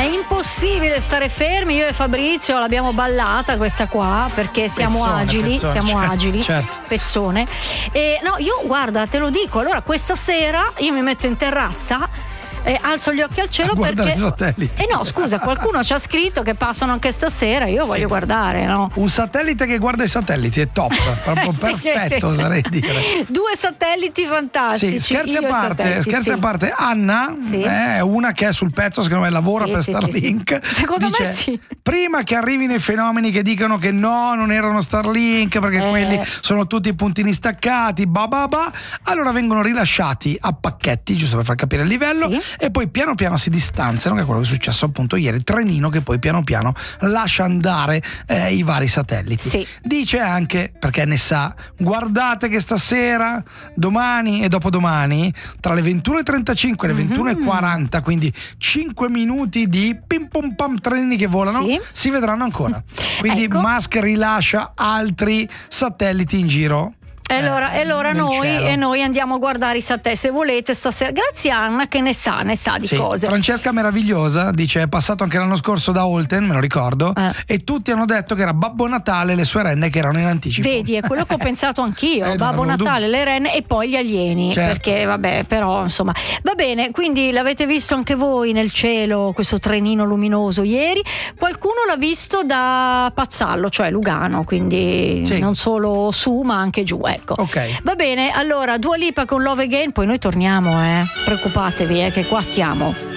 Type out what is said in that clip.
impossibile stare fermi. Io e Fabrizio l'abbiamo ballata questa qua perché siamo agili, certo. pezzone. No, io guarda, te lo dico, allora questa sera io mi metto in terrazza e alzo gli occhi al cielo perché i satelliti. no, scusa, qualcuno ci ha scritto che passano anche stasera, io voglio guardare, no? Un satellite che guarda i satelliti è top, proprio perfetto, oserei dire. 2 satelliti fantastici. Sì, scherzi a parte, Anna è una che è sul pezzo, secondo me lavora per Starlink. Sì. Secondo dice, me sì. Prima che arrivino i fenomeni che dicono che no, non erano Starlink perché quelli sono tutti puntini staccati, allora vengono rilasciati a pacchetti, giusto per far capire il livello. Sì. E poi piano piano si distanziano, che è quello che è successo appunto ieri, trenino che poi piano piano lascia andare i vari satelliti. Sì. Dice anche, perché ne sa, guardate che stasera, domani e dopodomani, tra le 21:35 e le 21:40, quindi 5 minuti di pim pum pam trenini che volano, si vedranno ancora. Quindi Musk rilascia altri satelliti in giro. E allora noi andiamo a guardare i satelliti, se volete, stasera. Grazie Anna che ne sa di cose. Francesca meravigliosa dice: è passato anche l'anno scorso da Holten, me lo ricordo, e tutti hanno detto che era Babbo Natale e le sue renne che erano in anticipo. Vedi, è quello che ho pensato anch'io. Babbo Natale, le renne e poi gli alieni, perché vabbè, però insomma va bene. Quindi l'avete visto anche voi nel cielo questo trenino luminoso ieri? Qualcuno l'ha visto da Pazzallo, cioè Lugano, quindi non solo su ma anche giù, ecco. Ok. Va bene, allora Dua Lipa con Love Again, poi noi torniamo, preoccupatevi che qua stiamo.